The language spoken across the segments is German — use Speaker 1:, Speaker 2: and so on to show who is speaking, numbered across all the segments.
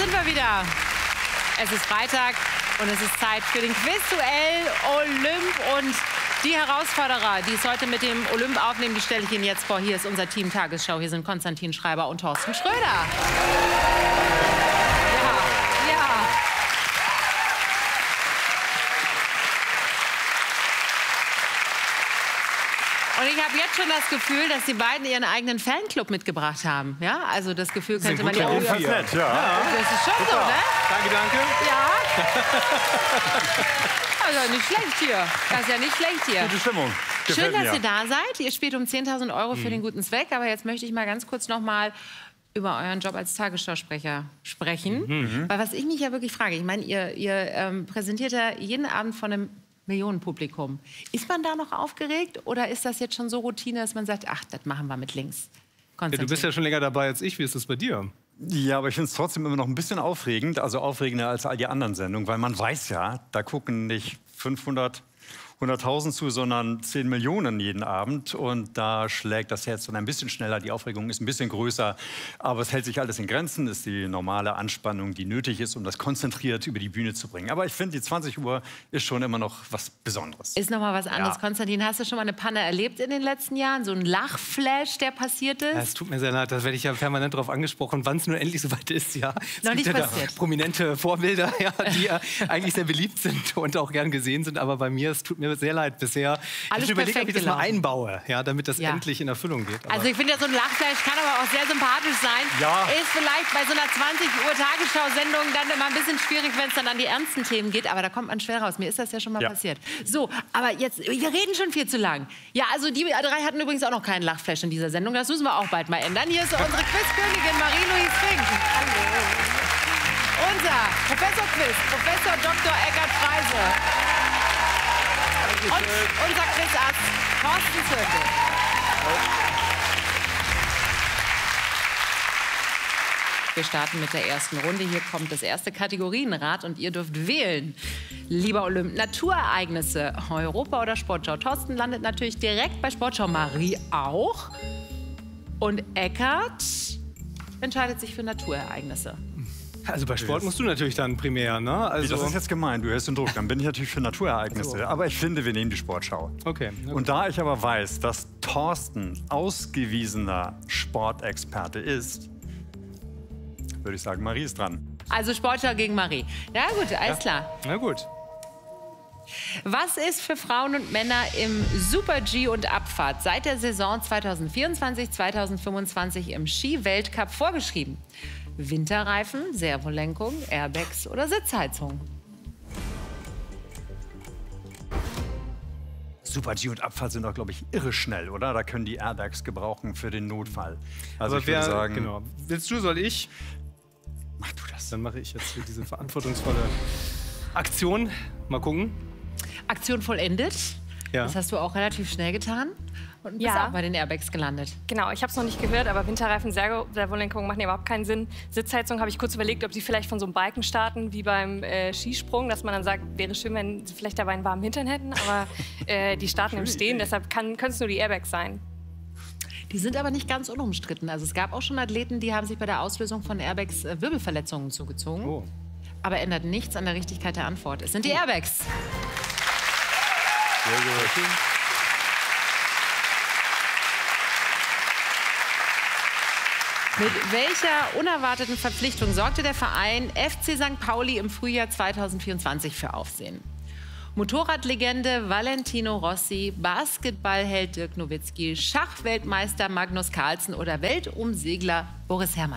Speaker 1: sind wir wieder. Es ist Freitag und es ist Zeit für den Quizduell Olymp. Und die Herausforderer, die es heute mit dem Olymp aufnehmen, die stelle ich Ihnen jetzt vor. Hier ist unser Team Tagesschau. Hier sind Konstantin Schreiber und Thorsten Schröder. Ja. Und ich habe jetzt schon das Gefühl, dass die beiden ihren eigenen Fanclub mitgebracht haben. Ja, also das Gefühl könnte man ja auch.
Speaker 2: Das ist nett, ja.
Speaker 1: Das ist schon so, ne?
Speaker 2: Danke.
Speaker 1: Ja. Also nicht schlecht hier. Das ist ja nicht schlecht hier.
Speaker 2: Gute Stimmung.
Speaker 1: Schön, dass ihr da seid. Ihr spielt um 10.000 € für den guten Zweck. Aber jetzt möchte ich mal ganz kurz noch mal über euren Job als Tagesschausprecher sprechen. Weil was ich mich ja wirklich frage, ich meine, ihr präsentiert ja jeden Abend von einem Millionenpublikum. Ist man da noch aufgeregt oder ist das jetzt schon so Routine, dass man sagt, ach, das machen wir mit links?
Speaker 3: Ja, du bist ja schon länger dabei als ich. Wie ist das bei dir?
Speaker 2: Ja, aber ich finde es trotzdem immer noch ein bisschen aufregend, also aufregender als all die anderen Sendungen, weil man weiß ja, da gucken nicht 100.000 zu, sondern 10 Millionen jeden Abend. Und da schlägt das Herz dann ein bisschen schneller, die Aufregung ist ein bisschen größer. Aber es hält sich alles in Grenzen, ist die normale Anspannung, die nötig ist, um das konzentriert über die Bühne zu bringen. Aber ich finde, die 20 Uhr ist schon immer noch was Besonderes.
Speaker 1: Ist noch mal was anderes. Ja. Konstantin, hast du schon mal eine Panne erlebt in den letzten Jahren? So ein Lachflash, der passiert ist?
Speaker 3: Ja, es tut mir sehr leid, da werde ich ja permanent darauf angesprochen, wann es nur endlich soweit ist. Ja.
Speaker 1: Noch nicht passiert.
Speaker 3: Da prominente Vorbilder, ja, die eigentlich sehr beliebt sind und auch gern gesehen sind. Aber bei mir, es tut mir sehr leid bisher. Ich überlege, ob ich das mal einbaue, ja, damit das endlich in Erfüllung geht.
Speaker 1: Aber also ich finde ja, so ein Lachflash kann aber auch sehr sympathisch sein.
Speaker 2: Ja.
Speaker 1: Ist vielleicht bei so einer 20 Uhr Tagesschau-Sendung dann immer ein bisschen schwierig, wenn es dann an die ernsten Themen geht. Aber da kommt man schwer raus. Mir ist das ja schon mal passiert. So, aber jetzt, wir reden schon viel zu lang. Ja, also die drei hatten übrigens auch noch keinen Lachflash in dieser Sendung. Das müssen wir auch bald mal ändern. Hier ist unsere Quizkönigin Marie-Louise Fink. Hallo. Unser Professor Quiz, Professor Dr. Eckart Freise. Und unser Quizarzt Thorsten Zirkel. Wir starten mit der ersten Runde. Hier kommt das erste Kategorienrad und ihr dürft wählen. Lieber Olymp, Naturereignisse, Europa oder Sportschau? Thorsten landet natürlich direkt bei Sportschau, Marie auch. Und Eckart entscheidet sich für Naturereignisse.
Speaker 3: Also bei Sport musst du natürlich dann primär, ne? Also
Speaker 2: das ist jetzt gemein, du hörst den Druck. Dann bin ich natürlich für Naturereignisse. So. Aber ich finde, wir nehmen die Sportschau.
Speaker 3: Okay.
Speaker 2: Und da ich aber weiß, dass Thorsten ausgewiesener Sportexperte ist, würde ich sagen, Marie ist dran.
Speaker 1: Also Sportschau gegen Marie. Ja gut, alles klar.
Speaker 3: Na gut.
Speaker 1: Was ist für Frauen und Männer im Super-G und Abfahrt seit der Saison 2024/2025 im Ski-Weltcup vorgeschrieben? Winterreifen, Servolenkung, Airbags oder Sitzheizung?
Speaker 2: Super-G und Abfahrt sind doch, glaube ich, irre schnell, oder? Da können die Airbags gebrauchen für den Notfall. Also ich würde sagen...
Speaker 3: Genau. Willst du, soll ich?
Speaker 2: Mach du das.
Speaker 3: Dann mache ich jetzt hier diese verantwortungsvolle Aktion. Mal gucken.
Speaker 1: Aktion vollendet.
Speaker 3: Ja.
Speaker 1: Das hast du auch relativ schnell getan. Und bist auch bei den Airbags gelandet.
Speaker 4: Genau, ich habe es noch nicht gehört, aber Winterreifen, Servolenkung machen ja überhaupt keinen Sinn. Sitzheizung habe ich kurz überlegt, ob sie vielleicht von so einem Balken starten, wie beim Skisprung, dass man dann sagt, wäre schön, wenn sie vielleicht dabei einen warmen Hintern hätten, aber die starten im Stehen, deshalb können es nur die Airbags sein.
Speaker 1: Die sind aber nicht ganz unumstritten. Also es gab auch schon Athleten, die haben sich bei der Auslösung von Airbags Wirbelverletzungen zugezogen.
Speaker 3: Oh.
Speaker 1: Aber ändert nichts an der Richtigkeit der Antwort. Es sind die Airbags.
Speaker 2: Sehr gut.
Speaker 1: Mit welcher unerwarteten Verpflichtung sorgte der Verein FC St. Pauli im Frühjahr 2024 für Aufsehen? Motorradlegende Valentino Rossi, Basketballheld Dirk Nowitzki, Schachweltmeister Magnus Carlsen oder Weltumsegler Boris Herrmann?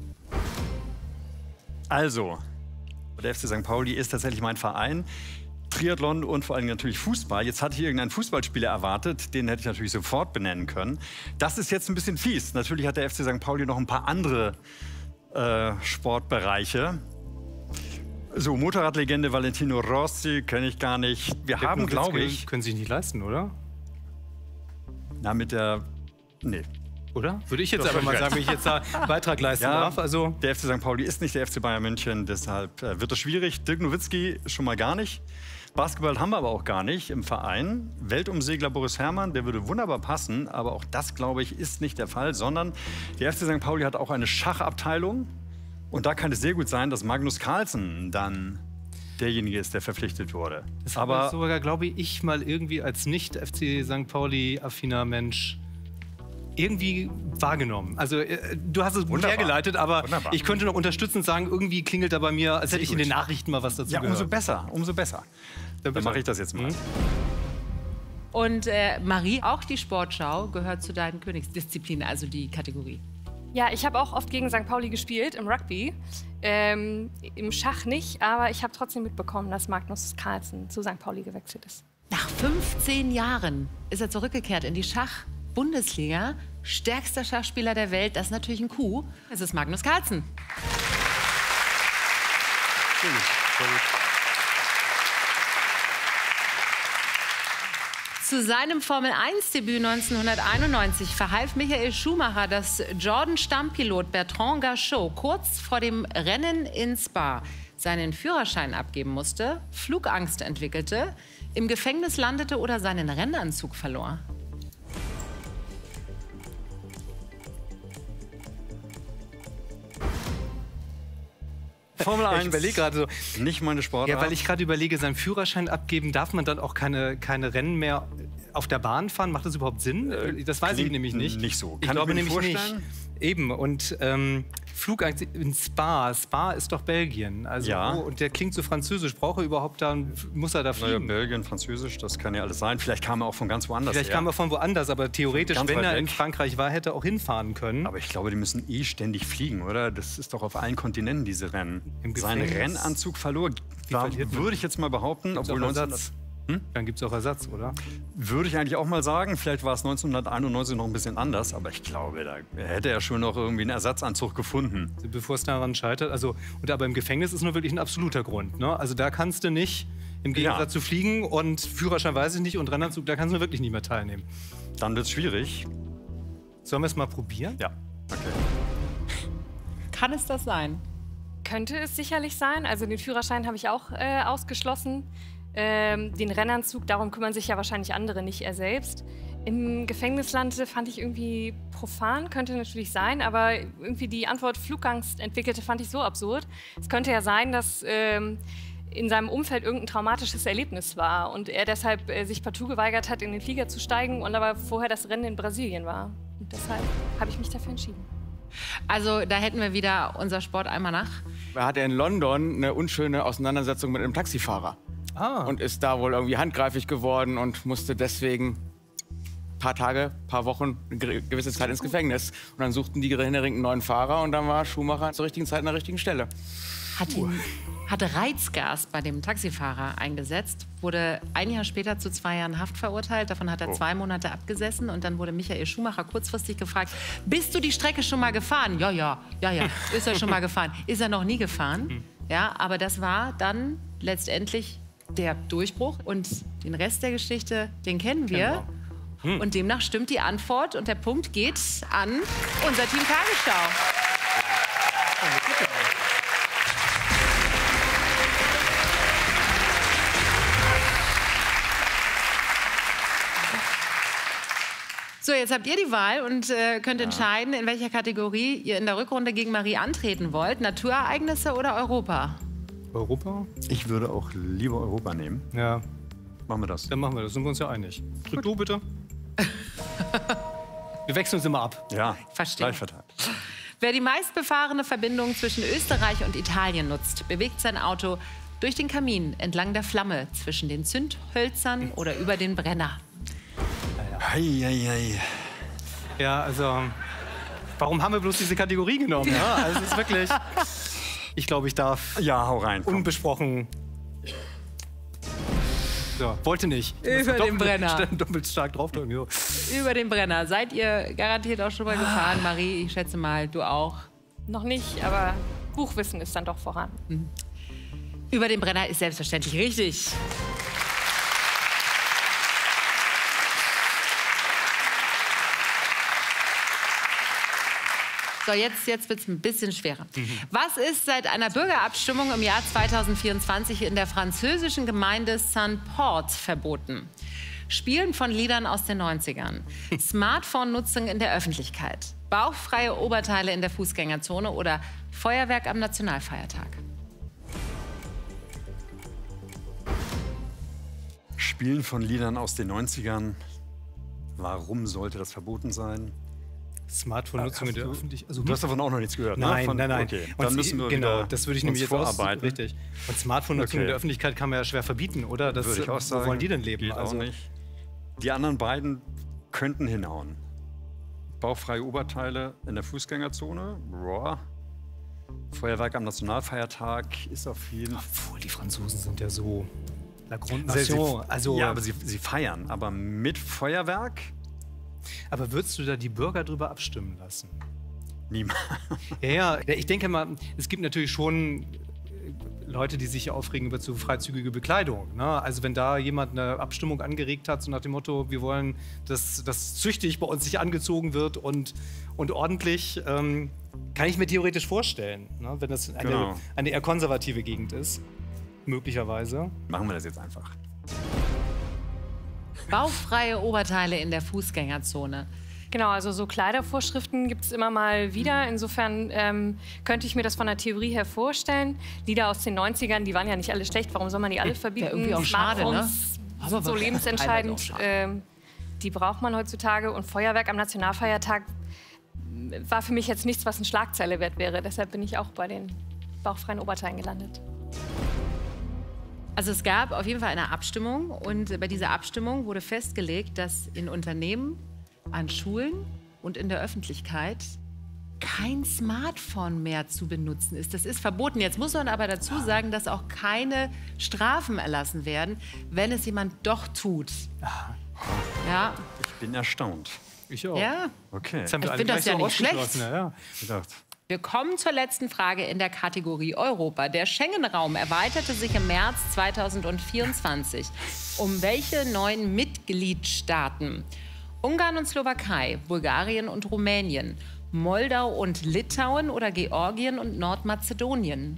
Speaker 2: Also, der FC St. Pauli ist tatsächlich mein Verein. Triathlon und vor allem natürlich Fußball. Jetzt hatte ich irgendeinen Fußballspieler erwartet, den hätte ich natürlich sofort benennen können. Das ist jetzt ein bisschen fies. Natürlich hat der FC St. Pauli noch ein paar andere Sportbereiche. So, Motorradlegende Valentino Rossi kenne ich gar nicht. Wir haben, glaube ich...
Speaker 3: Können Sie nicht leisten, oder?
Speaker 2: Na, mit der... Nee.
Speaker 3: Oder? Würde ich jetzt aber mal sagen, wenn ich jetzt da einen Beitrag leisten darf. Also
Speaker 2: der FC St. Pauli ist nicht der FC Bayern München, deshalb wird es schwierig. Dirk Nowitzki schon mal gar nicht. Basketball haben wir aber auch gar nicht im Verein. Weltumsegler Boris Herrmann, der würde wunderbar passen, aber auch das, glaube ich, ist nicht der Fall, sondern der FC St. Pauli hat auch eine Schachabteilung Und da kann es sehr gut sein, dass Magnus Carlsen dann derjenige ist, der verpflichtet wurde.
Speaker 3: Das aber sogar, glaube ich, mal irgendwie als nicht-FC St. Pauli-affiner Mensch irgendwie wahrgenommen. Also du hast es gut hergeleitet, aber ich könnte noch unterstützend sagen, irgendwie klingelt da bei mir, als hätte ich in den Nachrichten mal was dazu gehört.
Speaker 2: Umso besser, umso besser. Dann mache ich das jetzt mal.
Speaker 1: Und Marie, auch die Sportschau gehört zu deinen Königsdisziplinen, also die Kategorie.
Speaker 4: Ja, ich habe auch oft gegen St. Pauli gespielt, im Rugby. Im Schach nicht, aber ich habe trotzdem mitbekommen, dass Magnus Carlsen zu St. Pauli gewechselt ist.
Speaker 1: Nach 15 Jahren ist er zurückgekehrt in die Schach-Bundesliga. Stärkster Schachspieler der Welt, das ist natürlich ein Coup. Es ist Magnus Carlsen. Zu seinem Formel-1-Debüt 1991 verhalf Michael Schumacher, dass Jordan-Stammpilot Bertrand Gachot kurz vor dem Rennen in Spa seinen Führerschein abgeben musste, Flugangst entwickelte, im Gefängnis landete oder seinen Rennanzug verlor.
Speaker 2: Formel 1.
Speaker 3: Ich überlege gerade so.
Speaker 2: Nicht meine Sportart.
Speaker 3: Ja, weil ich gerade überlege, seinen Führerschein abgeben, darf man dann auch keine Rennen mehr auf der Bahn fahren? Macht das überhaupt Sinn? Das weiß ich nämlich nicht.
Speaker 2: Nicht so.
Speaker 3: Ich glaube nämlich nicht. Eben. Und Flugangst in Spa. Spa ist doch Belgien. Also,
Speaker 2: ja.
Speaker 3: Und der klingt so französisch. Braucht er überhaupt dann, muss er da fliegen?
Speaker 2: Naja, Belgien, Französisch, das kann ja alles sein. Vielleicht kam er auch von ganz woanders
Speaker 3: Vielleicht kam er von woanders, aber theoretisch, wenn er in Frankreich war, hätte er auch hinfahren können.
Speaker 2: Aber ich glaube, die müssen ständig fliegen, oder? Das ist doch auf allen Kontinenten, diese Rennen. Sein Rennanzug verlor, würde ich jetzt mal behaupten, obwohl
Speaker 3: Dann gibt es auch Ersatz, oder?
Speaker 2: Würde ich eigentlich auch mal sagen. Vielleicht war es 1991 noch ein bisschen anders, aber ich glaube, da hätte er schon noch irgendwie einen Ersatzanzug gefunden.
Speaker 3: Bevor es daran scheitert. Also, aber im Gefängnis ist nur wirklich ein absoluter Grund. Ne? Also da kannst du nicht, im Gegensatz zu fliegen und Führerschein weiß ich nicht und Rennanzug, da kannst du wirklich nicht mehr teilnehmen.
Speaker 2: Dann wird es schwierig.
Speaker 3: Sollen wir es mal probieren?
Speaker 2: Ja, okay.
Speaker 1: Kann es das sein?
Speaker 4: Könnte es sicherlich sein. Also den Führerschein habe ich auch ausgeschlossen. Den Rennanzug, darum kümmern sich ja wahrscheinlich andere, nicht er selbst. Im Gefängnis landete, fand ich irgendwie profan, könnte natürlich sein, aber irgendwie die Antwort Flugangst entwickelte, fand ich so absurd. Es könnte ja sein, dass in seinem Umfeld irgendein traumatisches Erlebnis war und er deshalb sich partout geweigert hat, in den Flieger zu steigen und aber vorher das Rennen in Brasilien war. Und deshalb habe ich mich dafür entschieden.
Speaker 1: Also da hätten wir wieder unser Sport einmal nach.
Speaker 5: Er hatte in London eine unschöne Auseinandersetzung mit einem Taxifahrer. Und ist da wohl irgendwie handgreiflich geworden und musste deswegen ein paar Tage, paar Wochen, eine gewisse Zeit ins Gefängnis. Und dann suchten die händeringend einen neuen Fahrer und dann war Schumacher zur richtigen Zeit an der richtigen Stelle.
Speaker 1: Hatte Reizgas bei dem Taxifahrer eingesetzt, wurde ein Jahr später zu 2 Jahren Haft verurteilt. Davon hat er 2 Monate abgesessen. Und dann wurde Michael Schumacher kurzfristig gefragt, bist du die Strecke schon mal gefahren? Ja, ist er schon mal gefahren. Ist er noch nie gefahren? Ja, aber das war dann letztendlich der Durchbruch. Und den Rest der Geschichte, den kennen wir. Und demnach stimmt die Antwort. Und der Punkt geht an unser Team Tagesschau. So, jetzt habt ihr die Wahl und könnt entscheiden, in welcher Kategorie ihr in der Rückrunde gegen Marie antreten wollt. Naturereignisse oder Europa?
Speaker 3: Europa?
Speaker 2: Ich würde auch lieber Europa nehmen.
Speaker 3: Ja.
Speaker 2: Machen wir das.
Speaker 3: Dann machen wir das, sind wir uns ja einig. Drück du bitte. Wir wechseln uns immer ab.
Speaker 2: Ja,
Speaker 1: verstehe.
Speaker 2: Gleich verteilt.
Speaker 1: Wer die meistbefahrene Verbindung zwischen Österreich und Italien nutzt, bewegt sein Auto durch den Kamin, entlang der Flamme, zwischen den Zündhölzern oder über den Brenner.
Speaker 3: Ja, also, warum haben wir bloß diese Kategorie genommen? Ja, also es ist wirklich, ich glaube, ich darf
Speaker 2: hau rein,
Speaker 3: unbesprochen. So, wollte nicht.
Speaker 1: Über den Brenner.
Speaker 3: Doppelt stark draufdrücken. Jo.
Speaker 1: Über den Brenner. Seid ihr garantiert auch schon mal gefahren, Marie? Ich schätze mal, du auch.
Speaker 4: Noch nicht, aber Buchwissen ist dann doch vorhanden.
Speaker 1: Über den Brenner ist selbstverständlich richtig. So, jetzt wird es ein bisschen schwerer. Was ist seit einer Bürgerabstimmung im Jahr 2024 in der französischen Gemeinde Saint-Port verboten? Spielen von Liedern aus den 90ern, Smartphone-Nutzung in der Öffentlichkeit, Bauchfreie Oberteile in der Fußgängerzone oder Feuerwerk am Nationalfeiertag?
Speaker 2: Spielen von Liedern aus den 90ern. Warum sollte das verboten sein?
Speaker 3: Smartphone-Nutzung in der Öffentlichkeit. Also
Speaker 2: du hast davon auch noch nichts gehört,
Speaker 3: nein,
Speaker 2: ne?
Speaker 3: Nein.
Speaker 2: Okay. Dann müssen wir wieder
Speaker 3: das würde ich nämlich jetzt
Speaker 2: vorarbeiten.
Speaker 3: Richtig. Und Smartphone-Nutzung in der Öffentlichkeit kann man ja schwer verbieten, oder? Das
Speaker 2: würde ich auch sagen.
Speaker 3: Wo wollen die denn leben?
Speaker 2: Geht auch nicht. Die anderen beiden könnten hinhauen. Bauchfreie Oberteile in der Fußgängerzone. Boah. Feuerwerk am Nationalfeiertag ist auf jeden Fall.
Speaker 3: Obwohl, die Franzosen sind ja so. La Grande Nation.
Speaker 2: Ja, aber sie feiern. Aber mit Feuerwerk?
Speaker 3: Aber würdest du da die Bürger drüber abstimmen lassen?
Speaker 2: Niemand.
Speaker 3: Ja, ich denke mal, es gibt natürlich schon Leute, die sich aufregen über zu freizügige Bekleidung. Ne? Also wenn da jemand eine Abstimmung angeregt hat, so nach dem Motto, wir wollen, dass züchtig bei uns sich angezogen wird und ordentlich, kann ich mir theoretisch vorstellen, ne? Wenn das eine eher konservative Gegend ist, möglicherweise.
Speaker 2: Machen wir das jetzt einfach.
Speaker 1: Bauchfreie Oberteile in der Fußgängerzone.
Speaker 4: Genau, also so Kleidervorschriften gibt es immer mal wieder. Insofern könnte ich mir das von der Theorie her vorstellen. Lieder aus den 90ern, die waren ja nicht alle schlecht. Warum soll man die alle verbieten?
Speaker 1: Ja, irgendwie auch schade, ne?
Speaker 4: Aber so lebensentscheidend. Die braucht man heutzutage. Und Feuerwerk am Nationalfeiertag war für mich jetzt nichts, was eine Schlagzeile wert wäre. Deshalb bin ich auch bei den bauchfreien Oberteilen gelandet.
Speaker 1: Also es gab auf jeden Fall eine Abstimmung. Und bei dieser Abstimmung wurde festgelegt, dass in Unternehmen, an Schulen und in der Öffentlichkeit kein Smartphone mehr zu benutzen ist. Das ist verboten. Jetzt muss man aber dazu sagen, dass auch keine Strafen erlassen werden, wenn es jemand doch tut. Ja.
Speaker 2: Ich bin erstaunt.
Speaker 3: Ich auch.
Speaker 1: Ja.
Speaker 2: Okay.
Speaker 1: Ich finde das ja nicht schlecht.
Speaker 3: Ja.
Speaker 1: Wir kommen zur letzten Frage in der Kategorie Europa. Der Schengen-Raum erweiterte sich im März 2024. Um welche neuen Mitgliedstaaten? Ungarn und Slowakei, Bulgarien und Rumänien, Moldau und Litauen oder Georgien und Nordmazedonien?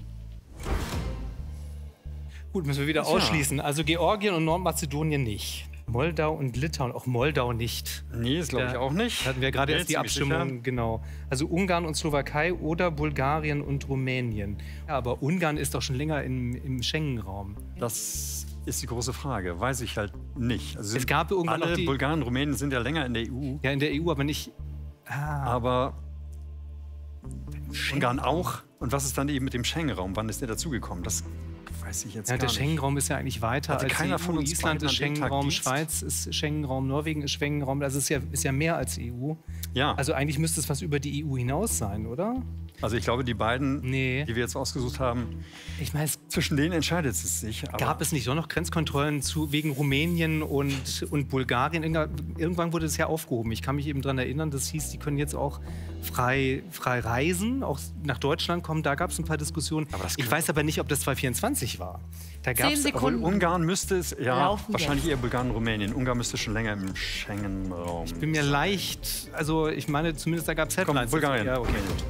Speaker 3: Gut, müssen wir wieder ausschließen. Also Georgien und Nordmazedonien nicht. Moldau und Litauen, auch Moldau nicht.
Speaker 2: Nee, das glaube ich auch nicht.
Speaker 3: Hatten wir gerade erst die Abstimmung, sicher. Genau. Also Ungarn und Slowakei oder Bulgarien und Rumänien. Ja, aber Ungarn ist doch schon länger im Schengen-Raum.
Speaker 2: Das ist die große Frage. Weiß ich halt nicht. Also
Speaker 3: es gab irgendwann
Speaker 2: alle
Speaker 3: noch
Speaker 2: Bulgaren und Rumänen sind ja länger in der EU.
Speaker 3: Ja, in der EU, aber nicht...
Speaker 2: Aber Ungarn auch. Und was ist dann eben mit dem Schengen-Raum? Wann ist der dazugekommen? Das weiß ich jetzt gar nicht.
Speaker 3: Der Schengen-Raum ist ja eigentlich weiter als
Speaker 2: keiner
Speaker 3: die EU.
Speaker 2: Von uns
Speaker 3: Island ist Schengen-Raum, Schweiz ist Schengen-Raum, Norwegen ist Schengen-Raum. Das ist ja mehr als EU.
Speaker 2: Ja.
Speaker 3: Also eigentlich müsste es was über die EU hinaus sein, oder?
Speaker 2: Also ich glaube, die beiden, die wir jetzt ausgesucht haben, zwischen denen entscheidet es sich. Aber
Speaker 3: gab es nicht doch noch Grenzkontrollen wegen Rumänien und Bulgarien? Irgendwann wurde es ja aufgehoben. Ich kann mich eben daran erinnern, das hieß, die können jetzt auch frei reisen, auch nach Deutschland kommen. Da gab es ein paar Diskussionen. Ich weiß aber nicht, ob das 2024 war. Da gab's
Speaker 1: 10 Sekunden.
Speaker 2: Ungarn müsste es, wahrscheinlich eher Bulgarien und Rumänien. Ungarn müsste schon länger im Schengen-Raum.
Speaker 3: Ich bin mir leicht, also ich meine, zumindest da gab es Headlines.
Speaker 2: Bulgarien.
Speaker 3: Ja, okay, gut.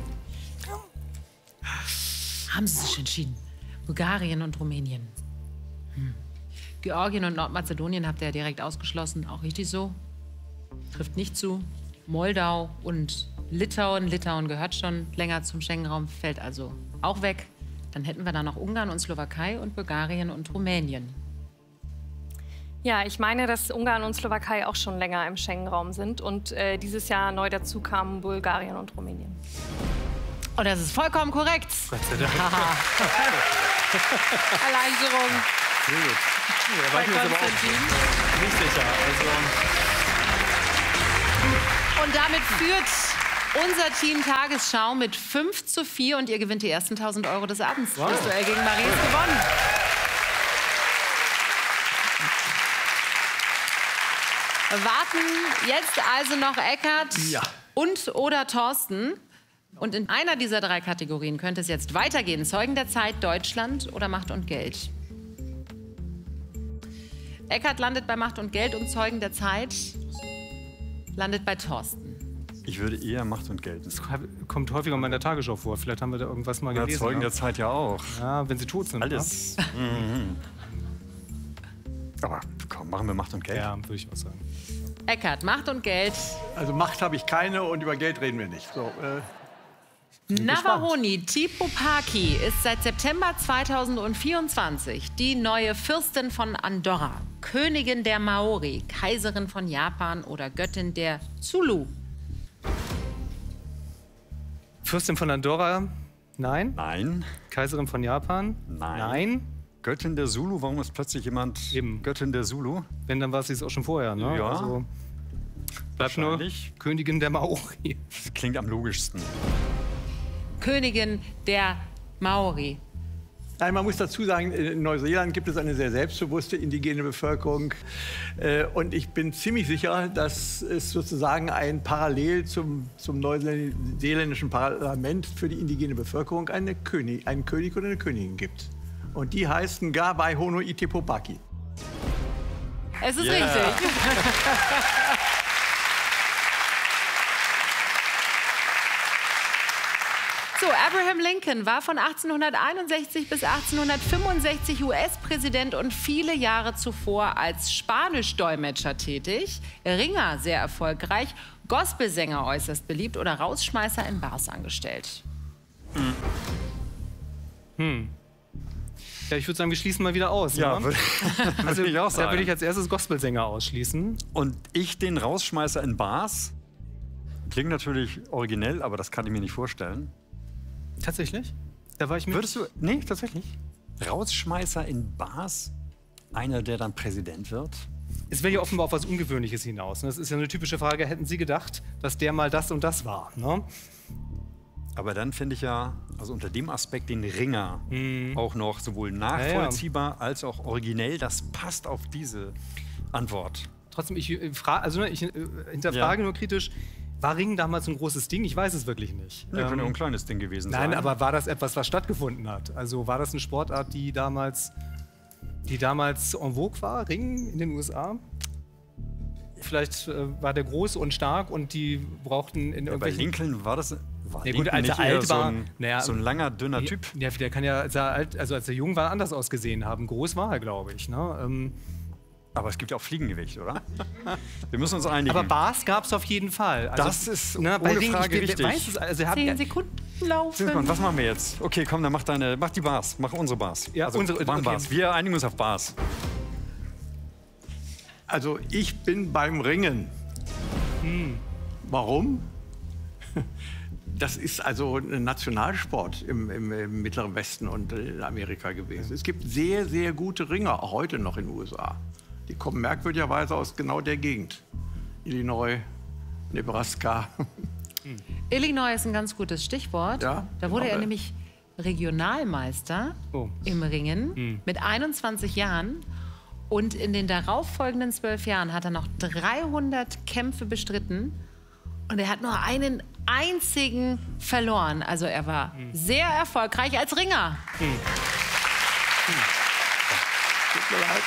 Speaker 1: Haben Sie sich entschieden? Bulgarien und Rumänien. Georgien und Nordmazedonien habt ihr ja direkt ausgeschlossen. Auch richtig so. Trifft nicht zu. Moldau und Litauen. Litauen gehört schon länger zum Schengen-Raum, fällt also auch weg. Dann hätten wir da noch Ungarn und Slowakei und Bulgarien und Rumänien.
Speaker 4: Ja, ich meine, dass Ungarn und Slowakei auch schon länger im Schengen-Raum sind. Und dieses Jahr neu dazu kamen Bulgarien und Rumänien.
Speaker 1: Und das ist vollkommen korrekt.
Speaker 3: Gott sei Dank.
Speaker 1: Erleichterung.
Speaker 3: Sehr gut. Ja, war ich mir jetzt aber auch nicht sicher.
Speaker 1: Und damit führt unser Team Tagesschau mit 5:4 und ihr gewinnt die ersten 1.000 € des Abends.
Speaker 3: Wow.
Speaker 1: Das Duell gegen Marie ist gewonnen. Warten jetzt also noch Eckart und oder Thorsten. Und in einer dieser 3 Kategorien könnte es jetzt weitergehen. Zeugen der Zeit, Deutschland oder Macht und Geld. Eckart landet bei Macht und Geld und Zeugen der Zeit landet bei Thorsten.
Speaker 2: Ich würde eher Macht und Geld.
Speaker 3: Das kommt häufiger mal in der Tagesschau vor. Vielleicht haben wir da irgendwas mal gelesen.
Speaker 2: Zeugen der Zeit ja auch.
Speaker 3: Ja, wenn sie tot sind.
Speaker 2: Alles. Aber komm, machen wir Macht und Geld.
Speaker 3: Ja, würde ich auch sagen.
Speaker 1: Eckart, Macht und Geld.
Speaker 6: Also Macht habe ich keine und über Geld reden wir nicht. So,
Speaker 1: Navahoni Tipopaki ist seit September 2024 die neue Fürstin von Andorra, Königin der Maori, Kaiserin von Japan oder Göttin der Zulu.
Speaker 3: Fürstin von Andorra? Nein.
Speaker 2: Nein.
Speaker 3: Kaiserin von Japan?
Speaker 2: Nein.
Speaker 3: Nein.
Speaker 2: Göttin der Zulu? Warum ist plötzlich jemand Göttin der Zulu?
Speaker 3: Wenn, dann war sie es auch schon vorher, ne?
Speaker 2: Ja.
Speaker 3: Also, bleibt nur Königin der Maori.
Speaker 2: Das klingt am logischsten.
Speaker 1: Königin der Maori.
Speaker 6: Nein, man muss dazu sagen, in Neuseeland gibt es eine sehr selbstbewusste indigene Bevölkerung. Und ich bin ziemlich sicher, dass es sozusagen ein Parallel zum neuseeländischen Parlament für die indigene Bevölkerung einen König oder eine Königin gibt. Und die heißt Ngawaihono Itepopaki.
Speaker 1: Es ist richtig. So, Abraham Lincoln war von 1861 bis 1865 US-Präsident und viele Jahre zuvor als Spanisch-Dolmetscher tätig. Ringer sehr erfolgreich, Gospelsänger äußerst beliebt oder Rausschmeißer in Bars angestellt.
Speaker 3: Ja, ich würde sagen, wir schließen mal wieder aus.
Speaker 2: Ja,
Speaker 3: ne?
Speaker 2: würde ich auch sagen.
Speaker 3: Da würde ich als erstes Gospelsänger ausschließen.
Speaker 2: Und ich den Rausschmeißer in Bars? Klingt natürlich originell, aber das kann ich mir nicht vorstellen.
Speaker 3: Tatsächlich? Da war ich mit.
Speaker 2: Würdest du. Nee, tatsächlich. Rausschmeißer in Bars? Einer, der dann Präsident wird?
Speaker 3: Es will ja offenbar auf was Ungewöhnliches hinaus. Das ist ja eine typische Frage. Hätten Sie gedacht, dass der mal das und das war? Ne?
Speaker 2: Aber dann finde ich ja, also unter dem Aspekt den Ringer auch noch sowohl nachvollziehbar als auch originell. Das passt auf diese Antwort.
Speaker 3: Trotzdem, ich hinterfrage nur kritisch. War Ringen damals ein großes Ding? Ich weiß es wirklich nicht.
Speaker 2: Ja, könnte auch ein kleines Ding gewesen sein.
Speaker 3: Nein, aber war das etwas, was stattgefunden hat? Also war das eine Sportart, die damals en vogue war, Ringen in den USA? Vielleicht war der groß und stark und die brauchten in irgendwelchen...
Speaker 2: Bei Lincoln war das...
Speaker 3: Ja, gut, als er alt war,
Speaker 2: so ein langer, dünner Typ.
Speaker 3: Ja, der kann ja, als er jung war, anders ausgesehen haben. Groß war er, glaube ich. Ne?
Speaker 2: Aber es gibt ja auch Fliegengewicht, oder? Wir müssen uns einigen.
Speaker 3: Aber Bars gab es auf jeden Fall. Also,
Speaker 2: das ist ohne Frage richtig.
Speaker 3: Weiß es, also
Speaker 1: 10 Sekunden laufen.
Speaker 2: Was machen wir jetzt? Okay, komm, dann mach die Bars. Mach unsere Bars.
Speaker 3: Ja,
Speaker 2: also,
Speaker 3: unsere
Speaker 2: Bars. Wir einigen uns auf Bars.
Speaker 6: Also ich bin beim Ringen. Warum? Das ist also ein Nationalsport im Mittleren Westen und in Amerika gewesen. Es gibt sehr, sehr gute Ringer, auch heute noch in den USA. Die kommen merkwürdigerweise aus genau der Gegend. Illinois, Nebraska.
Speaker 1: Illinois ist ein ganz gutes Stichwort.
Speaker 6: Ja,
Speaker 1: da wurde er nämlich Regionalmeister im Ringen mit 21 Jahren. Und in den darauffolgenden 12 Jahren hat er noch 300 Kämpfe bestritten. Und er hat nur einen einzigen verloren. Also er war sehr erfolgreich als Ringer.
Speaker 6: Tut mir leid.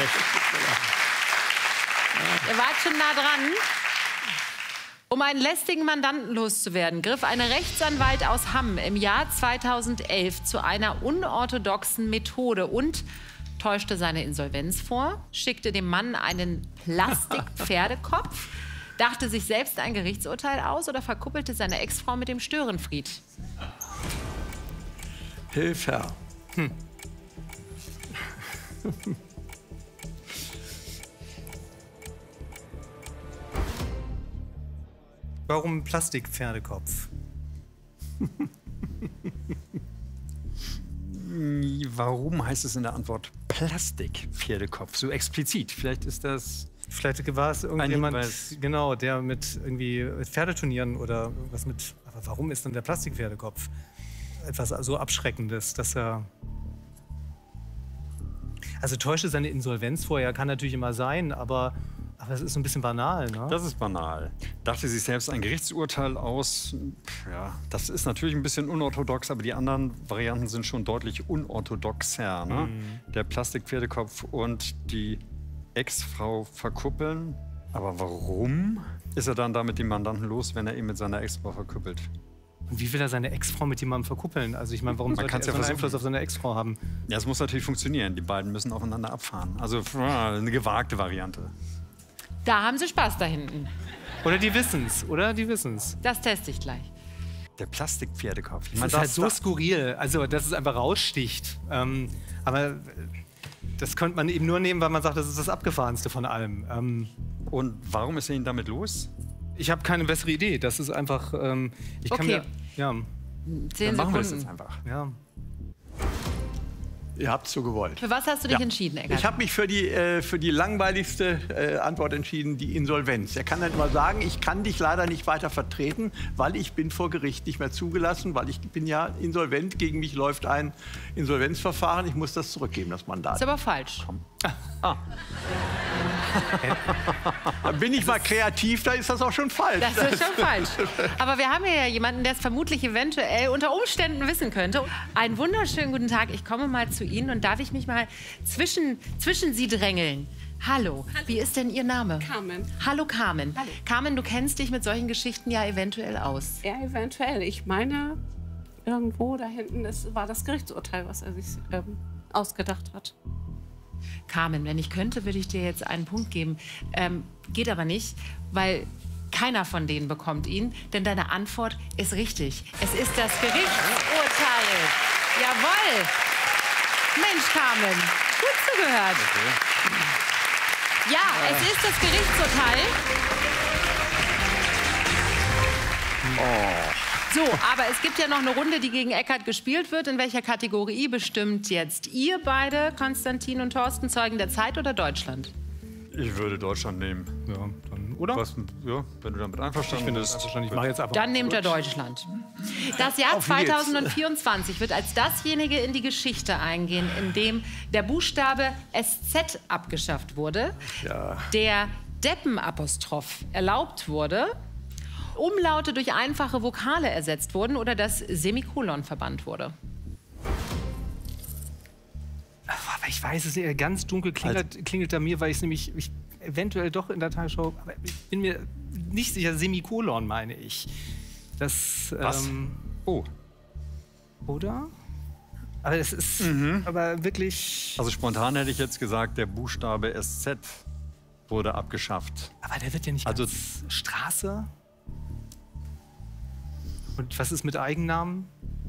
Speaker 1: Ihr wart schon nah dran. Um einen lästigen Mandanten loszuwerden, griff ein Rechtsanwalt aus Hamm im Jahr 2011 zu einer unorthodoxen Methode und täuschte seine Insolvenz vor, schickte dem Mann einen Plastik-Pferdekopf, dachte sich selbst ein Gerichtsurteil aus oder verkuppelte seine Ex-Frau mit dem Störenfried.
Speaker 6: Hilfe.
Speaker 3: Warum Plastikpferdekopf?
Speaker 2: Warum heißt es in der Antwort Plastikpferdekopf? So explizit. Vielleicht ist das...
Speaker 3: Vielleicht war es irgendjemand, genau, der mit irgendwie Pferdeturnieren oder was mit... Aber warum ist denn der Plastikpferdekopf etwas so Abschreckendes, dass er... Also täuschte seine Insolvenz vorher, kann natürlich immer sein, aber es ist so ein bisschen banal, ne?
Speaker 2: Das ist banal. Dachte sich selbst ein Gerichtsurteil aus. Ja, das ist natürlich ein bisschen unorthodox, aber die anderen Varianten sind schon deutlich unorthodoxer. Ne? Der Plastikpferdekopf und die Ex-Frau verkuppeln. Aber warum ist er dann da mit dem Mandanten los, wenn er ihn mit seiner Ex-Frau verkuppelt?
Speaker 3: Und wie will er seine Ex-Frau mit jemandem verkuppeln? Also ich meine, warum sollte er so einen Einfluss auf seine Ex-Frau haben?
Speaker 2: Ja, es muss natürlich funktionieren. Die beiden müssen aufeinander abfahren. Also eine gewagte Variante.
Speaker 1: Da haben sie Spaß da hinten.
Speaker 3: Oder die wissen's.
Speaker 1: Das teste ich gleich.
Speaker 2: Der Plastikpferdekopf.
Speaker 3: Das ist halt so skurril, also dass es einfach raussticht. Aber das könnte man eben nur nehmen, weil man sagt, das ist das Abgefahrenste von allem.
Speaker 2: Und warum ist er Ihnen damit los?
Speaker 3: Ich habe keine bessere Idee. Das ist einfach. Kann mir. Ja.
Speaker 1: 10
Speaker 2: Dann machen wir das
Speaker 1: Sekunden.
Speaker 2: jetzt einfach.
Speaker 3: Ja.
Speaker 6: Ihr habt so gewollt.
Speaker 1: Für was hast du dich entschieden, Eckart?
Speaker 6: Ich habe mich für die langweiligste Antwort entschieden, die Insolvenz. Er kann dann immer sagen, ich kann dich leider nicht weiter vertreten, weil ich bin vor Gericht nicht mehr zugelassen, weil ich bin ja insolvent. Gegen mich läuft ein Insolvenzverfahren. Ich muss das zurückgeben, das Mandat.
Speaker 1: Ist aber falsch.
Speaker 6: Da bin ich mal kreativ, da ist das auch schon falsch.
Speaker 1: Das ist schon falsch. Aber wir haben hier ja jemanden, der es vermutlich eventuell unter Umständen wissen könnte. Einen wunderschönen guten Tag. Ich komme mal zu Ihnen und darf ich mich mal zwischen Sie drängeln? Hallo, wie ist denn Ihr Name?
Speaker 7: Carmen.
Speaker 1: Hallo Carmen.
Speaker 7: Hallo.
Speaker 1: Carmen, du kennst dich mit solchen Geschichten ja eventuell aus.
Speaker 7: Ja, eventuell. Ich meine, irgendwo da hinten war das Gerichtsurteil, was er sich ausgedacht hat.
Speaker 1: Carmen, wenn ich könnte, würde ich dir jetzt einen Punkt geben. Geht aber nicht, weil keiner von denen bekommt ihn, denn deine Antwort ist richtig. Es ist das Gerichtsurteil. Jawohl. Mensch, Carmen, gut zugehört. Ja, es ist das Gerichtsurteil. So, aber es gibt ja noch eine Runde, die gegen Eckart gespielt wird. In welcher Kategorie bestimmt jetzt ihr beide, Konstantin und Thorsten, Zeugen der Zeit oder Deutschland?
Speaker 2: Ich würde Deutschland nehmen.
Speaker 3: Ja, dann, oder?
Speaker 2: Wenn du damit einverstanden bist.
Speaker 3: Ich mache jetzt einfach.
Speaker 1: Dann nehmt ihr Deutschland. Das Jahr 2024 wird als dasjenige in die Geschichte eingehen, in dem der Buchstabe SZ abgeschafft wurde, der Deppenapostroph erlaubt wurde, Umlaute durch einfache Vokale ersetzt wurden oder das Semikolon verbannt wurde.
Speaker 3: Aber ich weiß es nicht, ganz dunkel klingelt da mir, weil ich es nämlich eventuell doch in der Tagesschau, aber ich bin mir nicht sicher, Semikolon meine ich. Das,
Speaker 2: Was?
Speaker 3: Oder? Aber es ist aber wirklich...
Speaker 2: Also spontan hätte ich jetzt gesagt, der Buchstabe SZ wurde abgeschafft.
Speaker 3: Aber der wird ja nicht ganz Straße. Und was ist mit Eigennamen?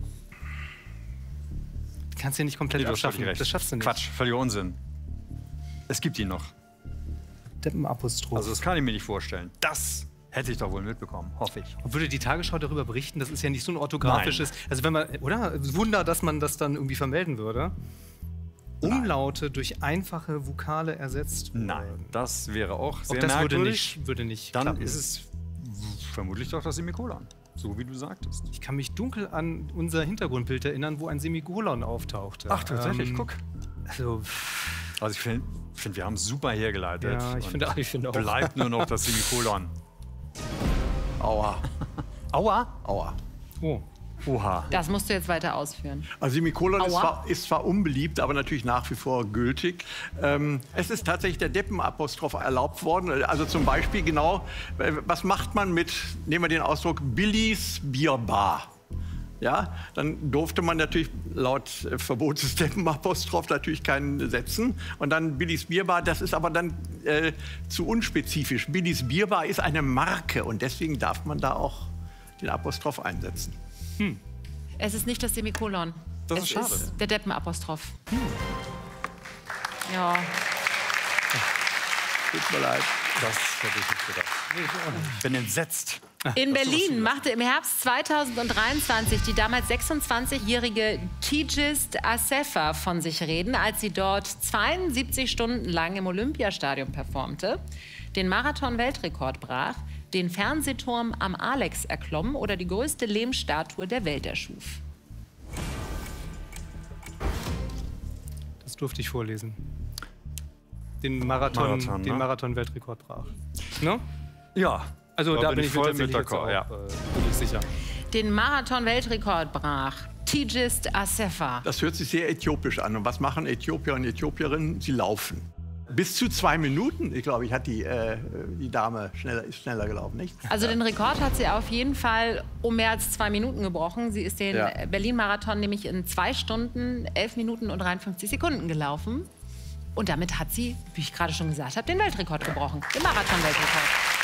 Speaker 3: Du kannst ja nicht komplett abschaffen. Das schaffst du nicht.
Speaker 2: Quatsch, völliger Unsinn. Es gibt ihn noch.
Speaker 3: Deppenapostroph.
Speaker 2: Also das kann ich mir nicht vorstellen. Das hätte ich doch wohl mitbekommen, hoffe ich.
Speaker 3: Und würde die Tagesschau darüber berichten? Das ist ja nicht so ein orthografisches... Also wenn man... Oder? Wunder, dass man das dann irgendwie vermelden würde. Umlaute durch einfache Vokale ersetzt wurden.
Speaker 2: Nein, das wäre auch sehr
Speaker 3: das
Speaker 2: merkwürdig.
Speaker 3: würde nicht
Speaker 2: Dann
Speaker 3: klappen.
Speaker 2: ist es vermutlich doch das Semikolon. So wie du sagtest.
Speaker 3: Ich kann mich dunkel an unser Hintergrundbild erinnern, wo ein Semikolon auftauchte.
Speaker 2: Ach, tatsächlich, guck.
Speaker 3: Also
Speaker 2: ich finde, wir haben es super hergeleitet.
Speaker 3: Ja, ich finde auch.
Speaker 2: Bleibt nur noch das Semikolon.
Speaker 6: Aua.
Speaker 2: Aua?
Speaker 6: Aua.
Speaker 3: Oh.
Speaker 2: Oha.
Speaker 1: Das musst du jetzt weiter ausführen.
Speaker 6: Also Semikolon ist zwar unbeliebt, aber natürlich nach wie vor gültig. Es ist tatsächlich der Deppenapostroph erlaubt worden. Also zum Beispiel was macht man mit, nehmen wir den Ausdruck, Billys Bierbar. Ja, dann durfte man natürlich laut Verbot des Deppenapostroph natürlich keinen setzen. Und dann Billys Bierbar, das ist aber dann zu unspezifisch. Billys Bierbar ist eine Marke und deswegen darf man da auch den Apostroph einsetzen.
Speaker 1: Es ist nicht das Semikolon.
Speaker 2: Das ist schade.
Speaker 1: Es ist der Deppenapostroph. Ja.
Speaker 6: Tut mir leid.
Speaker 2: Das hätte ich nicht gedacht. Ich bin entsetzt.
Speaker 1: In Berlin machte im Herbst 2023 die damals 26-jährige Tigist Assefa von sich reden, als sie dort 72 Stunden lang im Olympiastadion performte, den Marathon-Weltrekord brach, den Fernsehturm am Alex erklomm oder die größte Lehmstatue der Welt erschuf.
Speaker 3: Das durfte ich vorlesen. Den Marathon-Weltrekord brach. Ne?
Speaker 2: Ja.
Speaker 3: Also da bin ich
Speaker 2: voll mit d'accord.
Speaker 3: Bin ich sicher.
Speaker 1: Den Marathon-Weltrekord brach Tigist Assefa.
Speaker 6: Das hört sich sehr äthiopisch an. Und was machen Äthiopier und Äthiopierinnen? Sie laufen. Bis zu 2 Minuten, ich glaube, hat die Dame ist schneller gelaufen, nicht?
Speaker 1: Also den Rekord hat sie auf jeden Fall um mehr als 2 Minuten gebrochen. Sie ist den Berlin-Marathon nämlich in 2 Stunden, 11 Minuten und 53 Sekunden gelaufen. Und damit hat sie, wie ich gerade schon gesagt habe, den Weltrekord gebrochen. Den Marathon-Weltrekord.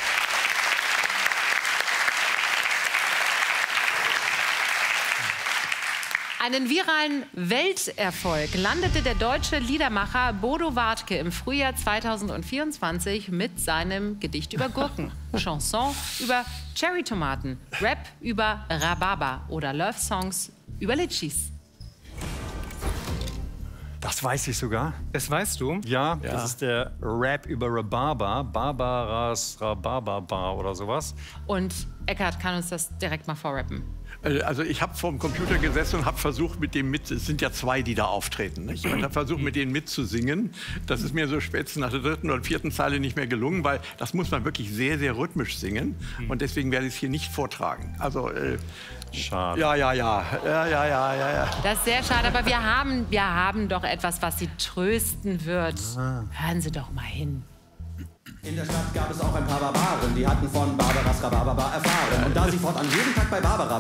Speaker 1: Einen viralen Welterfolg landete der deutsche Liedermacher Bodo Wartke im Frühjahr 2024 mit seinem Gedicht über Gurken, Chanson über Cherrytomaten, Rap über Rhabarber oder Love-Songs über Litschis.
Speaker 2: Das weiß ich sogar.
Speaker 3: Das weißt du?
Speaker 2: Ja, das ist der Rap über Rhabarber, Barbaras Rhabarber oder sowas.
Speaker 1: Und Eckhard kann uns das direkt mal vorrappen.
Speaker 6: Also ich habe vor dem Computer gesessen und habe versucht, mit dem es sind ja zwei, die da auftreten, nicht? Und habe versucht, mit denen mitzusingen. Das ist mir so spätestens nach der 3. oder 4. Zeile nicht mehr gelungen, weil das muss man wirklich sehr, sehr rhythmisch singen. Und deswegen werde ich es hier nicht vortragen. Also
Speaker 2: schade.
Speaker 6: Ja.
Speaker 1: Das ist sehr schade, aber wir haben doch etwas, was Sie trösten wird. Hören Sie doch mal hin.
Speaker 8: In der Stadt gab es auch ein paar Barbaren, die hatten von Barbaras Rhabarber erfahren. Und da sie fortan jeden Tag bei Barbara